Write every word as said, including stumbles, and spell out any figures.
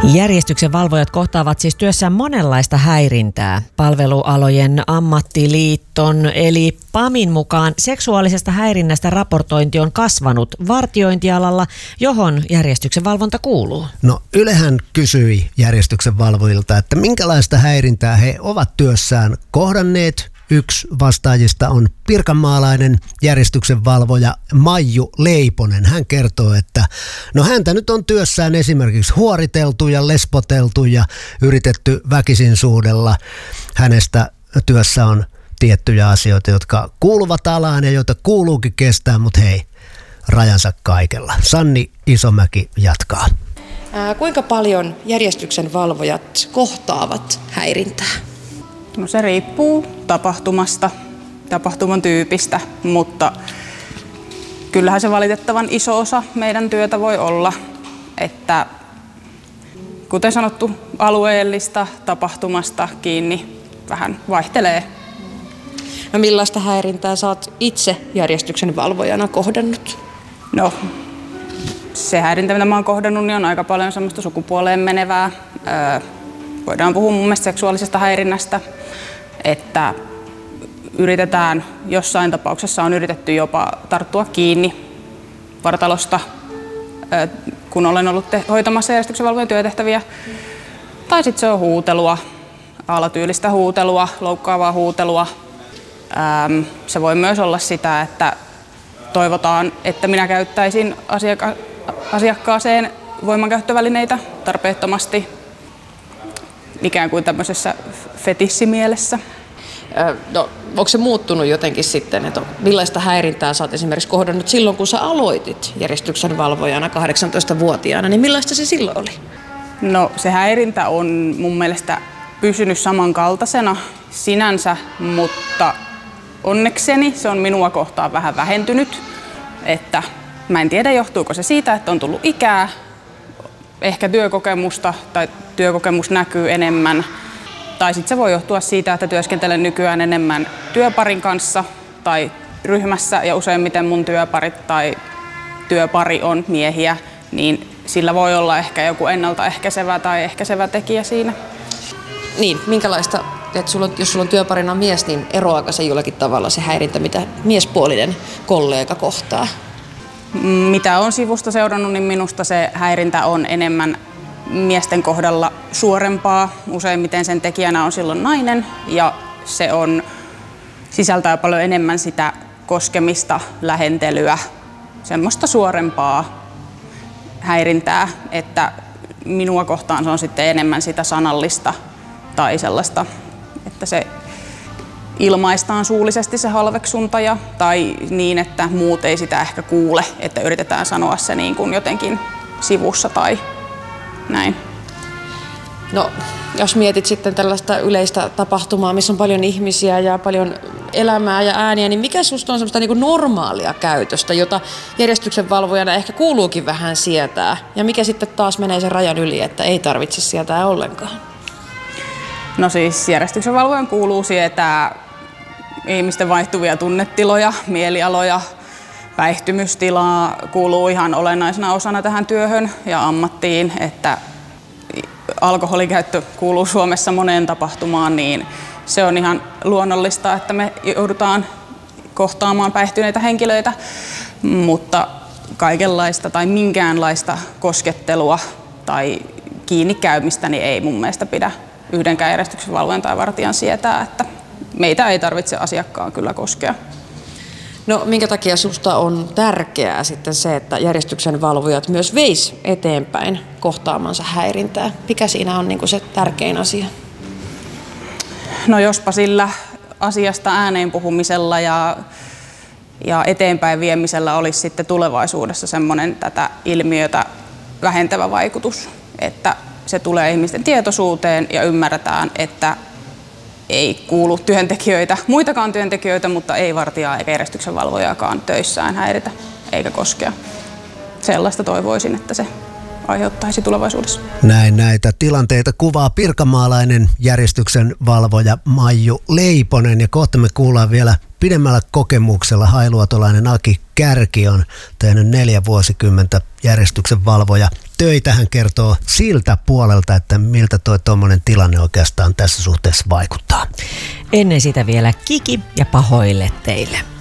Järjestyksen valvojat kohtaavat siis työssään monenlaista häirintää. Palvelualojen ammattiliiton eli PAMin mukaan seksuaalisesta häirinnästä raportointi on kasvanut vartiointialalla, johon järjestyksen valvonta kuuluu. No Ylehän kysyi järjestyksen valvojilta, että minkälaista häirintää he ovat työssään kohdanneet. Yksi vastaajista on pirkanmaalainen järjestyksen valvoja Maiju Leiponen. Hän kertoo, että no häntä nyt on työssään esimerkiksi huoriteltu ja lesboteltu ja yritetty väkisin suudella. Hänestä työssä on tiettyjä asioita, jotka kuuluvat alaan ja joita kuuluukin kestää, mutta hei, rajansa kaikella. Sanni Isomäki jatkaa. Ää, kuinka paljon järjestyksen valvojat kohtaavat häirintää? No se riippuu tapahtumasta, tapahtuman tyypistä, mutta kyllähän se valitettavan iso osa meidän työtä voi olla, että kuten sanottu, alueellista tapahtumasta kiinni vähän vaihtelee. No millaista häirintää sä oot itse järjestyksen valvojana kohdannut? No se häirintä, mitä mä oon kohdannut, niin on aika paljon semmoista sukupuoleen menevää. Öö, voidaan puhua mun mielestä seksuaalisesta häirinnästä, että yritetään, jossain tapauksessa on yritetty jopa tarttua kiinni vartalosta, kun olen ollut te- hoitamassa järjestyksen valvojan työtehtäviä. Tai sitten se on huutelua, alatyylistä huutelua, loukkaavaa huutelua. Ähm, se voi myös olla sitä, että toivotaan, että minä käyttäisin asiaka- asiakkaaseen voimankäyttövälineitä tarpeettomasti, ikään kuin tämmöisessä fetissimielessä. No, onko se muuttunut jotenkin sitten, että millaista häirintää sä oot esimerkiksi kohdannut silloin, kun sä aloitit järjestyksen valvojana kahdeksantoistavuotiaana, niin millaista se silloin oli? No se häirintä on mun mielestä pysynyt samankaltaisena sinänsä, mutta onnekseni se on minua kohtaan vähän vähentynyt, että mä en tiedä johtuuko se siitä, että on tullut ikää, ehkä työkokemusta tai työkokemus näkyy enemmän. Tai sitten se voi johtua siitä, että työskentelen nykyään enemmän työparin kanssa tai ryhmässä ja useimmiten mun työparit tai työpari on miehiä, niin sillä voi olla ehkä joku ennaltaehkäisevä tai ehkäisevä tekijä siinä. Niin, minkälaista, että sulla on, jos sulla on työparina mies, niin eroaako se jollakin tavalla se häirintä, mitä miespuolinen kollega kohtaa? Mitä on sivusta seurannut, niin minusta se häirintä on enemmän miesten kohdalla suorempaa. Useimmiten sen tekijänä on silloin nainen ja se on, sisältää paljon enemmän sitä koskemista, lähentelyä, semmoista suorempaa häirintää, että minua kohtaan se on sitten enemmän sitä sanallista tai sellaista, että se ilmaistaan suullisesti se halveksunta ja, tai niin, että muut ei sitä ehkä kuule, että yritetään sanoa se niin kuin jotenkin sivussa tai näin. No, jos mietit sitten tällaista yleistä tapahtumaa, missä on paljon ihmisiä ja paljon elämää ja ääniä, niin mikä susta on semmoista niin kuin normaalia käytöstä, jota järjestyksen valvojana ehkä kuuluukin vähän sietää, ja mikä sitten taas menee sen rajan yli, että ei tarvitse sietää ollenkaan? No siis järjestyksen valvojan kuuluu sietää ihmisten vaihtuvia tunnetiloja, mielialoja, päihtymystilaa kuuluu ihan olennaisena osana tähän työhön ja ammattiin, että alkoholikäyttö kuuluu Suomessa moneen tapahtumaan, niin se on ihan luonnollista, että me joudutaan kohtaamaan päihtyneitä henkilöitä, mutta kaikenlaista tai minkäänlaista koskettelua tai kiinnikäymistä niin ei mun mielestä pidä yhdenkään järjestyksen valvojan tai vartijan sietää, että meitä ei tarvitse asiakkaan kyllä koskea. No minkä takia susta on tärkeää sitten se, että järjestyksen valvojat myös veis eteenpäin kohtaamansa häirintää? Mikä siinä on niin kuin se tärkein asia? No jospa sillä asiasta ääneen puhumisella ja, ja eteenpäin viemisellä olisi sitten tulevaisuudessa semmoinen tätä ilmiötä vähentävä vaikutus, että se tulee ihmisten tietoisuuteen ja ymmärretään, että ei kuulu työntekijöitä, muitakaan työntekijöitä, mutta ei vartijaa eikä järjestyksen valvojaakaan töissään häiritä eikä koskea. Sellaista toivoisin, että se aiheuttaisi tulevaisuudessa. Näin näitä tilanteita kuvaa pirkanmaalainen järjestyksen valvoja Maiju Leiponen, ja kohta me kuullaan vielä pidemmällä kokemuksella hailuotolainen Aki Kärki on tehnyt neljä vuosikymmentä järjestyksen valvoja töitä hän kertoo siltä puolelta, että miltä toi tuommoinen tilanne oikeastaan tässä suhteessa vaikuttaa. Ennen sitä vielä Kiki ja pahoille teille.